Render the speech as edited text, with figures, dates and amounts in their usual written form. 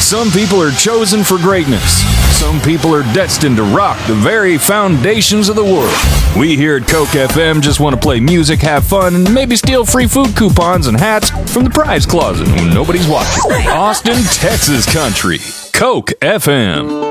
Some people are chosen for greatness. Some people are destined to rock the very foundations of the world. We here at Coke FM just want to play music, have fun, and maybe steal free food coupons and hats from the prize closet when nobody's watching. Austin, Texas country. Coke FM.